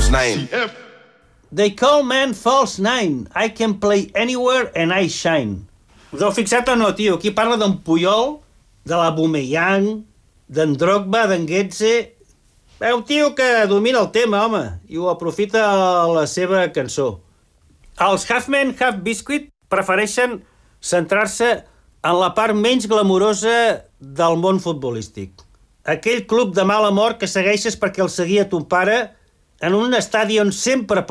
false nine. They call man false nine. I can play anywhere and I shine. Us heu fixat o no, tio? Aquí parla d'en Puyol, de la Bumeyang, d'en Drogba, d'en Getze... Un tio que domina el tema, home, i ho aprofita a la seva cançó. Els Half-Men, Half-Biscuit prefereixen centrar-se en la part menys glamurosa del món futbolístic. Aquell club de mala mort que segueixes perquè el seguia ton pare en un estadi on sempre